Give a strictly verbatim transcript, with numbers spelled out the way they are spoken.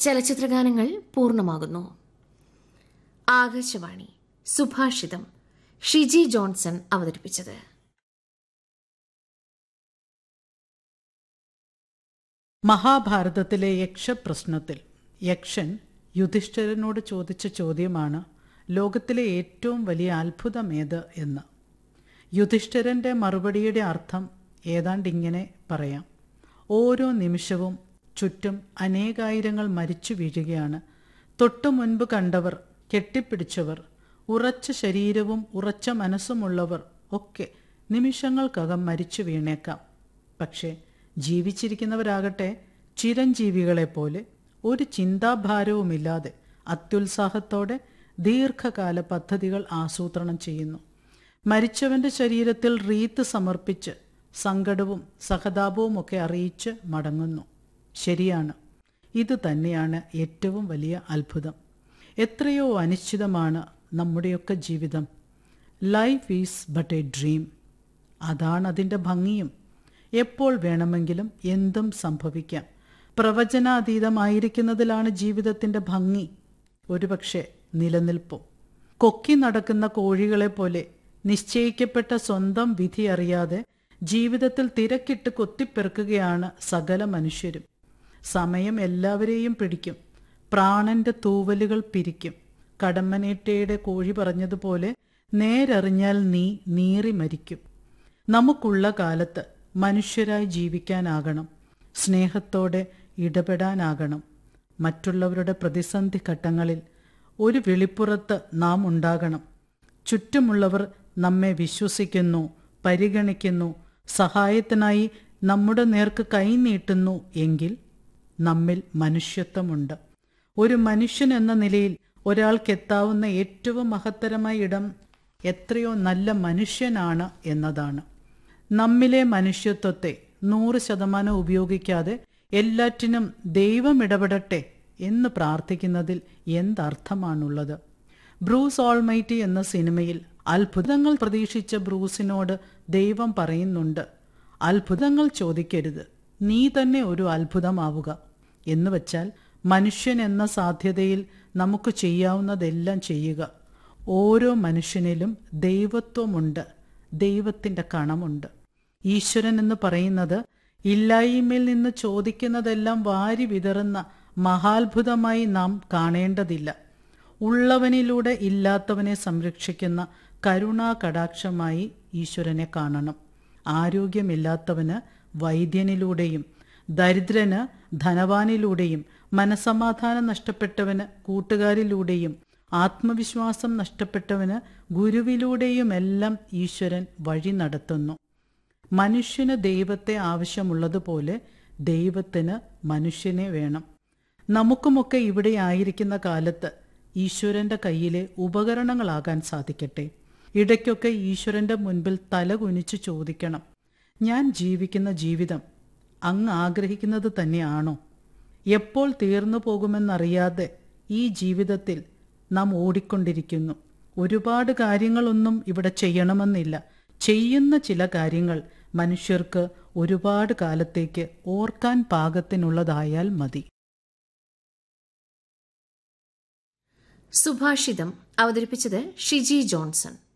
ചലച്ചിത്രഗാനങ്ങൾ പൂർണ്ണമാകുന്നു. ആകാശവാണി സുഭാഷിതം ഷിജി ജോൺസൺ അവതരിപ്പിച്ചത്. മഹാഭാരതത്തിലെ യക്ഷപ്രശ്നത്തിൽ യക്ഷൻ യുധിഷ്ഠിരനോട് ചോദിച്ച ചോദ്യമാണ് ലോകത്തിലെ ഏറ്റവും വലിയ അത്ഭുതമേത് എന്ന്. യുധിഷ്ഠിരൻ്റെ മറുപടിയുടെ അർത്ഥം ഏതാണ്ടിങ്ങനെ പറയാം: ഓരോ നിമിഷവും ചുറ്റും അനേകായിരങ്ങൾ മരിച്ചു വീഴുകയാണ്. തൊട്ടു മുൻപ് കണ്ടവർ, കെട്ടിപ്പിടിച്ചവർ, ഉറച്ച ശരീരവും ഉറച്ച മനസ്സുമുള്ളവർ ഒക്കെ നിമിഷങ്ങൾക്കകം മരിച്ചു വീണേക്കാം. പക്ഷേ ജീവിച്ചിരിക്കുന്നവരാകട്ടെ ചിരഞ്ജീവികളെപ്പോലെ ഒരു ചിന്താഭാരവുമില്ലാതെ അത്യുത്സാഹത്തോടെ ദീർഘകാല പദ്ധതികൾ ആസൂത്രണം ചെയ്യുന്നു. മരിച്ചവൻ്റെ ശരീരത്തിൽ റീത്ത് സമർപ്പിച്ച് സങ്കടവും സഹതാപവും ഒക്കെ അറിയിച്ച് മടങ്ങുന്നു. ശരിയാണ്, ഇത് തന്നെയാണ് ഏറ്റവും വലിയ അത്ഭുതം. എത്രയോ അനിശ്ചിതമാണ് നമ്മുടെയൊക്കെ ജീവിതം. Life is but A dream. അതാണ് അതിൻ്റെ ഭംഗിയും. എപ്പോൾ വേണമെങ്കിലും എന്തും സംഭവിക്കാം. പ്രവചനാതീതമായിരിക്കുന്നതിലാണ് ജീവിതത്തിൻ്റെ ഭംഗി, ഒരുപക്ഷെ നിലനിൽപ്പും. കൊക്കി നടക്കുന്ന കോഴികളെ പോലെ നിശ്ചയിക്കപ്പെട്ട സ്വന്തം വിധി അറിയാതെ ജീവിതത്തിൽ തിരക്കിട്ട് കൊത്തിപ്പെറുക്കുകയാണ് സകല മനുഷ്യരും. സമയം എല്ലാവരെയും പിടിക്കും, പ്രാണന്റെ തൂവലുകൾ പിരിക്കും. കടമ്മനേട്ടയുടെ കോഴി പറഞ്ഞതുപോലെ നേരറിഞ്ഞാൽ നീ നീറി മരിക്കും. നമുക്കുള്ള കാലത്ത് മനുഷ്യരായി ജീവിക്കാനാകണം, സ്നേഹത്തോടെ ഇടപെടാനാകണം. മറ്റുള്ളവരുടെ പ്രതിസന്ധി ഘട്ടങ്ങളിൽ ഒരു വിളിപ്പുറത്ത് നാം ഉണ്ടാകണം. ചുറ്റുമുള്ളവർ നമ്മെ വിശ്വസിക്കുന്നു, പരിഗണിക്കുന്നു, സഹായത്തിനായി നമ്മുടെ നേർക്ക് കൈനീട്ടുന്നു എങ്കിൽ നമ്മിൽ മനുഷ്യത്വമുണ്ട്. ഒരു മനുഷ്യൻ എന്ന നിലയിൽ ഒരാൾക്കെത്താവുന്ന ഏറ്റവും മഹത്തരമായ ഇടം എത്രയോ നല്ല മനുഷ്യനാണ് എന്നതാണ്. നമ്മിലെ മനുഷ്യത്വത്തെ നൂറ് ശതമാനം ഉപയോഗിക്കാതെ എല്ലാറ്റിനും ദൈവം ഇടപെടട്ടെ എന്ന് പ്രാർത്ഥിക്കുന്നതിൽ എന്തർത്ഥമാണുള്ളത്? ബ്രൂസ് ഓൾമൈറ്റി എന്ന സിനിമയിൽ അത്ഭുതങ്ങൾ പ്രതീക്ഷിച്ച ബ്രൂസിനോട് ദൈവം പറയുന്നുണ്ട്, അത്ഭുതങ്ങൾ ചോദിക്കരുത്, നീ തന്നെ ഒരു അത്ഭുതമാവുക. എന്ന് വച്ചാൽ മനുഷ്യൻ എന്ന സാധ്യതയിൽ നമുക്ക് ചെയ്യാവുന്നതെല്ലാം ചെയ്യുക. ഓരോ മനുഷ്യനിലും ദൈവത്വമുണ്ട്, ദൈവത്തിൻ്റെ കണമുണ്ട്. ഈശ്വരൻ എന്ന് പറയുന്നത് ഇല്ലായ്മയിൽ നിന്ന് ചോദിക്കുന്നതെല്ലാം വാരി വിതറുന്ന മഹാത്ഭുതമായി നാം കാണേണ്ടതില്ല. ഉള്ളവനിലൂടെ ഇല്ലാത്തവനെ സംരക്ഷിക്കുന്ന കരുണാകടാക്ഷമായി ഈശ്വരനെ കാണണം. ആരോഗ്യമില്ലാത്തവന് വൈദ്യനിലൂടെയും, ദരിദ്രന് ധനവാനിലൂടെയും, മനസമാധാനം നഷ്ടപ്പെട്ടവന് കൂട്ടുകാരിലൂടെയും, ആത്മവിശ്വാസം നഷ്ടപ്പെട്ടവന് ഗുരുവിലൂടെയുമെല്ലാം ഈശ്വരൻ വഴി നടത്തുന്നു. മനുഷ്യന് ദൈവത്തെ ആവശ്യമുള്ളതുപോലെ ദൈവത്തിന് മനുഷ്യനെ വേണം. നമുക്കുമൊക്കെ ഇവിടെ ആയിരിക്കുന്ന കാലത്ത് ഈശ്വരൻ്റെ കയ്യിലെ ഉപകരണങ്ങളാകാൻ സാധിക്കട്ടെ. ഇടയ്ക്കൊക്കെ ഈശ്വരൻ്റെ മുൻപിൽ തല കുനിച്ച് ചോദിക്കണം, ഞാൻ ജീവിക്കുന്ന ജീവിതം അങ്ങ് ആഗ്രഹിക്കുന്നത് തന്നെയാണോ? എപ്പോൾ തീർന്നു പോകുമെന്നറിയാതെ ഈ ജീവിതത്തിൽ നാം ഓടിക്കൊണ്ടിരിക്കുന്നു. ഒരുപാട് കാര്യങ്ങളൊന്നും ഇവിടെ ചെയ്യണമെന്നില്ല. ചെയ്യുന്ന ചില കാര്യങ്ങൾ മനുഷ്യർക്ക് ഒരുപാട് കാലത്തേക്ക് ഓർക്കാൻ പാകത്തിനുള്ളതായാൽ മതി. സുഭാഷിതം അവതരിപ്പിച്ചത് ഷിജി ജോൺസൺ.